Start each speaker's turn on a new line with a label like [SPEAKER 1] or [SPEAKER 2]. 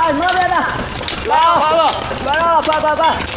[SPEAKER 1] 啊，那边的，
[SPEAKER 2] 来了，来了，
[SPEAKER 1] 来了，快快快！